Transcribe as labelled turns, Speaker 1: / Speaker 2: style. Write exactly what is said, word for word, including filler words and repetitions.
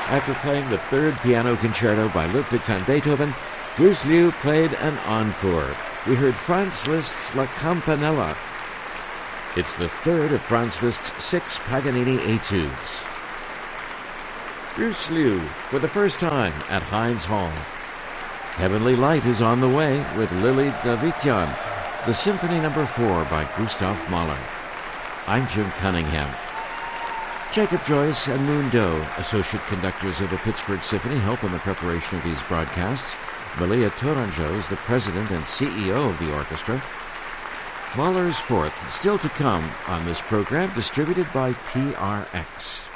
Speaker 1: After playing the third piano concerto by Ludwig van Beethoven, Bruce Liu played an encore. We heard Franz Liszt's La Campanella. It's the third of Franz Liszt's six Paganini etudes. Bruce Liu, for the first time at Heinz Hall. Heavenly Light is on the way with Lily Davitian, the Symphony Number four by Gustav Mahler. I'm Jim Cunningham. Jacob Joyce and Moon Doe, associate conductors of the Pittsburgh Symphony, help in the preparation of these broadcasts. Malia Tourangeau is the president and C E O of the orchestra. Mahler's Fourth, still to come on this program, distributed by P R X.